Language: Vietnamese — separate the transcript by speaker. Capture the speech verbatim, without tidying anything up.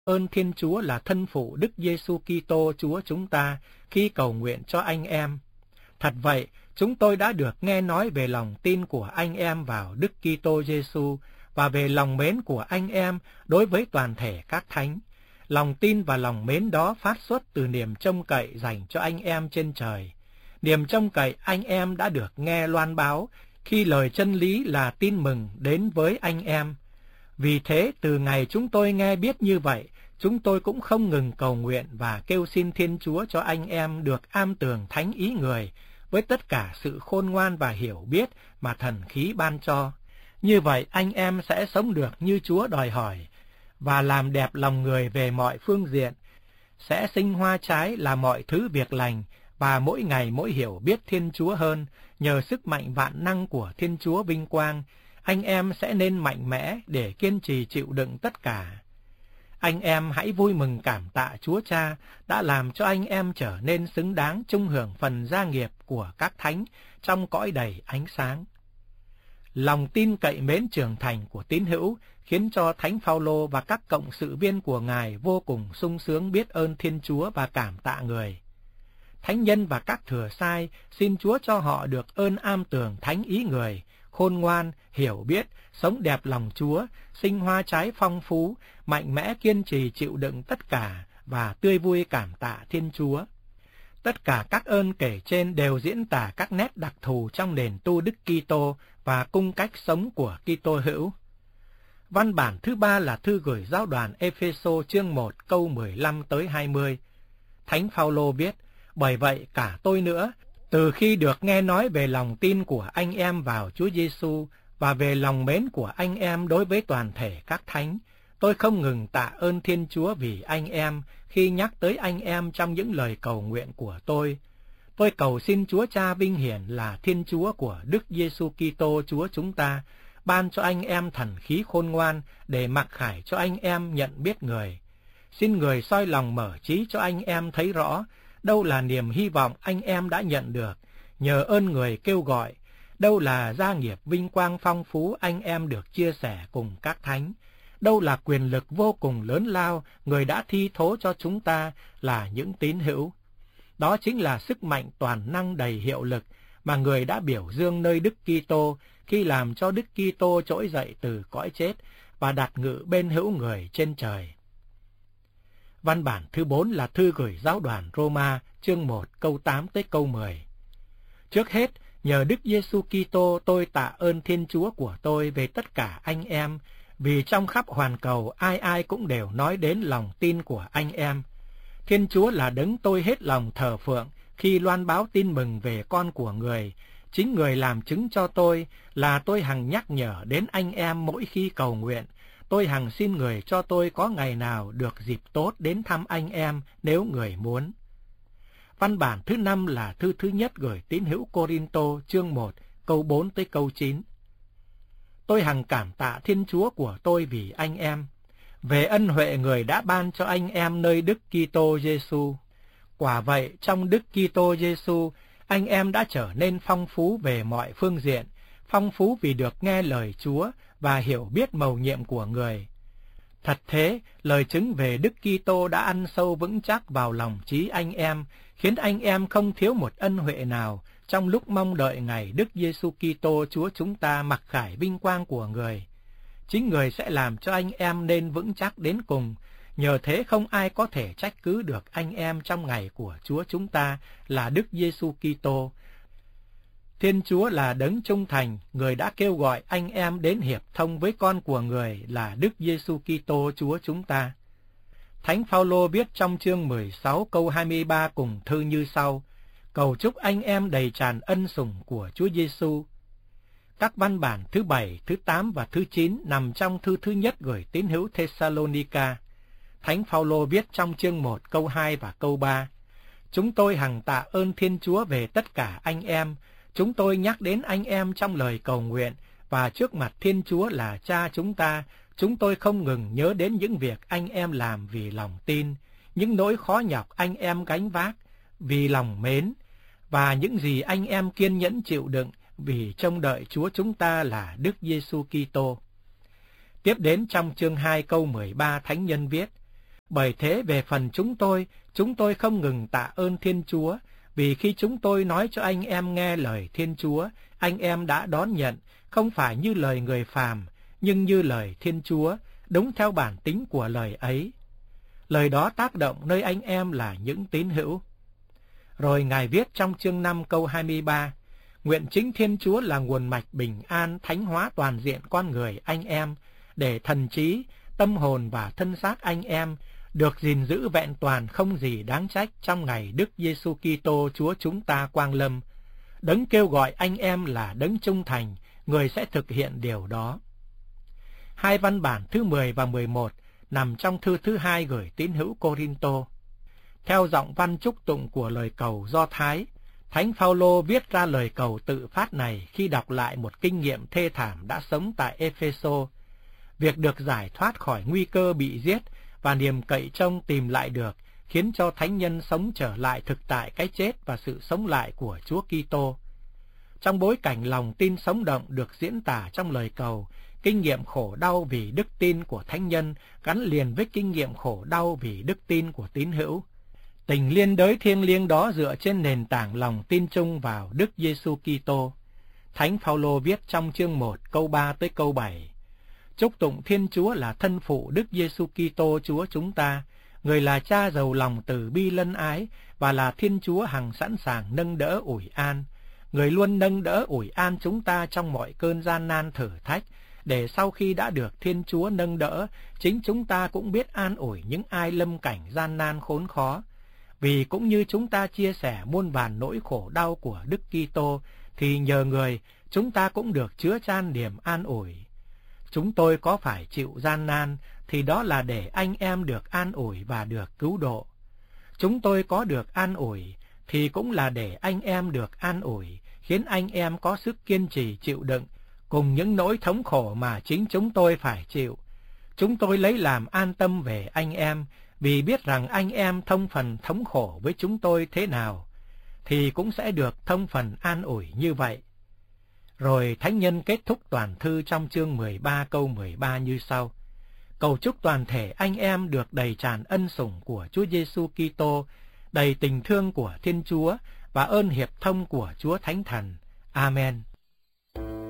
Speaker 1: ơn Thiên Chúa là thân phụ Đức Giêsu Kitô Chúa chúng ta khi cầu nguyện cho anh em. Thật vậy, chúng tôi đã được nghe nói về lòng tin của anh em vào Đức Kitô Giêsu và về lòng mến của anh em đối với toàn thể các thánh. Lòng tin và lòng mến đó phát xuất từ niềm trông cậy dành cho anh em trên trời. Niềm trông cậy anh em đã được nghe loan báo khi lời chân lý là tin mừng đến với anh em. Vì thế, từ ngày chúng tôi nghe biết như vậy, chúng tôi cũng không ngừng cầu nguyện và kêu xin Thiên Chúa cho anh em được am tường thánh ý người với tất cả sự khôn ngoan và hiểu biết mà thần khí ban cho. Như vậy anh em sẽ sống được như Chúa đòi hỏi và làm đẹp lòng người về mọi phương diện, sẽ sinh hoa trái là mọi thứ việc lành và mỗi ngày mỗi hiểu biết Thiên Chúa hơn. Nhờ sức mạnh vạn năng của Thiên Chúa vinh quang, anh em sẽ nên mạnh mẽ để kiên trì chịu đựng tất cả. Anh em hãy vui mừng cảm tạ Chúa Cha đã làm cho anh em trở nên xứng đáng chung hưởng phần gia nghiệp của các thánh trong cõi đầy ánh sáng. Lòng tin cậy mến trưởng thành của tín hữu khiến cho Thánh Phaolô và các cộng sự viên của Ngài vô cùng sung sướng biết ơn Thiên Chúa và cảm tạ người. Thánh nhân và các thừa sai xin Chúa cho họ được ơn am tường thánh ý người, khôn ngoan, hiểu biết, sống đẹp lòng Chúa, sinh hoa trái phong phú, mạnh mẽ kiên trì chịu đựng tất cả và tươi vui cảm tạ Thiên Chúa. Tất cả các ơn kể trên đều diễn tả các nét đặc thù trong nền tu Đức Kitô và cung cách sống của Kitô hữu. Văn bản thứ ba là thư gửi giáo đoàn Ê-phê-sô chương một câu mười lăm tới hai mươi. Thánh Phaolô viết: Bởi vậy cả tôi nữa, từ khi được nghe nói về lòng tin của anh em vào Chúa Giêsu và về lòng mến của anh em đối với toàn thể các thánh, tôi không ngừng tạ ơn Thiên Chúa vì anh em khi nhắc tới anh em trong những lời cầu nguyện của tôi. Tôi cầu xin Chúa Cha vinh hiển là Thiên Chúa của Đức Giêsu Kitô Chúa chúng ta, ban cho anh em thần khí khôn ngoan để mặc khải cho anh em nhận biết người. Xin người soi lòng mở trí cho anh em thấy rõ đâu là niềm hy vọng anh em đã nhận được nhờ ơn người kêu gọi, đâu là gia nghiệp vinh quang phong phú anh em được chia sẻ cùng các thánh, đâu là quyền lực vô cùng lớn lao người đã thi thố cho chúng ta là những tín hữu. Đó chính là sức mạnh toàn năng đầy hiệu lực mà người đã biểu dương nơi Đức Kitô khi làm cho Đức Kitô trỗi dậy từ cõi chết và đặt ngự bên hữu người trên trời. Văn bản thứ bốn là thư gửi giáo đoàn Roma chương một câu tám tới câu mười. Trước hết, nhờ Đức Giêsu Kitô tôi tạ ơn Thiên Chúa của tôi về tất cả anh em, vì trong khắp hoàn cầu ai ai cũng đều nói đến lòng tin của anh em. Thiên Chúa là đấng tôi hết lòng thờ phượng khi loan báo tin mừng về con của người. Chính người làm chứng cho tôi là tôi hằng nhắc nhở đến anh em mỗi khi cầu nguyện. Tôi hằng xin người cho tôi có ngày nào được dịp tốt đến thăm anh em nếu người muốn. Văn bản thứ năm là thư thứ nhất gửi tín hữu Cô-rin-tô chương một câu bốn tới câu chín. Tôi hằng cảm tạ Thiên Chúa của tôi vì anh em, về ân huệ người đã ban cho anh em nơi Đức Kitô Giêsu. Quả vậy, trong Đức Kitô Giêsu, anh em đã trở nên phong phú về mọi phương diện, phong phú vì được nghe lời Chúa và hiểu biết mầu nhiệm của người. Thật thế, lời chứng về Đức Kitô đã ăn sâu vững chắc vào lòng trí anh em, khiến anh em không thiếu một ân huệ nào trong lúc mong đợi ngày Đức Giêsu Kitô Chúa chúng ta mặc khải vinh quang của người. Chính người sẽ làm cho anh em nên vững chắc đến cùng, nhờ thế không ai có thể trách cứ được anh em trong ngày của Chúa chúng ta là Đức Giêsu Kitô. Thiên Chúa là đấng trung thành, người đã kêu gọi anh em đến hiệp thông với con của người là Đức Giêsu Kitô Chúa chúng ta. Thánh Phaolô viết trong chương mười sáu câu hai mươi ba cùng thư như sau: Cầu chúc anh em đầy tràn ân sủng của Chúa Giêsu. Các văn bản thứ bảy, thứ tám và thứ chín nằm trong thư thứ nhất gửi tín hữu Thessalonica. Thánh Phaolô viết trong chương một câu hai và câu ba: Chúng tôi hằng tạ ơn Thiên Chúa về tất cả anh em. Chúng tôi nhắc đến anh em trong lời cầu nguyện, và trước mặt Thiên Chúa là Cha chúng ta, chúng tôi không ngừng nhớ đến những việc anh em làm vì lòng tin, những nỗi khó nhọc anh em gánh vác vì lòng mến, và những gì anh em kiên nhẫn chịu đựng vì trông đợi Chúa chúng ta là Đức Giêsu Kitô. Tiếp đến trong chương hai câu mười ba, thánh nhân viết: Bởi thế về phần chúng tôi, chúng tôi không ngừng tạ ơn Thiên Chúa, vì khi chúng tôi nói cho anh em nghe lời Thiên Chúa, anh em đã đón nhận, không phải như lời người phàm, nhưng như lời Thiên Chúa, đúng theo bản tính của lời ấy. Lời đó tác động nơi anh em là những tín hữu. Rồi Ngài viết trong chương năm câu hai mươi ba, nguyện chính Thiên Chúa là nguồn mạch bình an thánh hóa toàn diện con người anh em, để thần trí, tâm hồn và thân xác anh em được gìn giữ vẹn toàn không gì đáng trách trong ngày Đức Giêsu Kitô Chúa chúng ta quang lâm. Đấng kêu gọi anh em là đấng trung thành, người sẽ thực hiện điều đó. Hai văn bản thứ mười và mười một nằm trong thư thứ hai gửi tín hữu Cô-rinh-tô. Theo giọng văn chúc tụng của lời cầu Do Thái, Thánh Phao-lô viết ra lời cầu tự phát này khi đọc lại một kinh nghiệm thê thảm đã sống tại Ê-phê-sô. Việc được giải thoát khỏi nguy cơ bị giết và niềm cậy trông tìm lại được khiến cho thánh nhân sống trở lại thực tại cái chết và sự sống lại của Chúa Kitô. Trong bối cảnh lòng tin sống động được diễn tả trong lời cầu, kinh nghiệm khổ đau vì đức tin của thánh nhân gắn liền với kinh nghiệm khổ đau vì đức tin của tín hữu. Tình liên đới thiêng liêng đó dựa trên nền tảng lòng tin chung vào Đức Giêsu Kitô. Thánh Phao-lô viết trong chương một câu ba tới câu bảy: Chúc tụng Thiên Chúa là thân phụ Đức Giêsu Kitô Chúa chúng ta, người là Cha giàu lòng từ bi lân ái và là Thiên Chúa hằng sẵn sàng nâng đỡ ủi an, người luôn nâng đỡ ủi an chúng ta trong mọi cơn gian nan thử thách, để sau khi đã được Thiên Chúa nâng đỡ, chính chúng ta cũng biết an ủi những ai lâm cảnh gian nan khốn khó. Vì cũng như chúng ta chia sẻ muôn vàn nỗi khổ đau của Đức Kitô, thì nhờ người, chúng ta cũng được chứa chan niềm an ủi. Chúng tôi có phải chịu gian nan, thì đó là để anh em được an ủi và được cứu độ. Chúng tôi có được an ủi, thì cũng là để anh em được an ủi, khiến anh em có sức kiên trì chịu đựng, cùng những nỗi thống khổ mà chính chúng tôi phải chịu. Chúng tôi lấy làm an tâm về anh em, vì biết rằng anh em thông phần thống khổ với chúng tôi thế nào, thì cũng sẽ được thông phần an ủi như vậy. Rồi thánh nhân kết thúc toàn thư trong chương mười ba câu mười ba như sau: Cầu chúc toàn thể anh em được đầy tràn ân sủng của Chúa Giêsu Kitô, đầy tình thương của Thiên Chúa và ơn hiệp thông của Chúa Thánh Thần. Amen.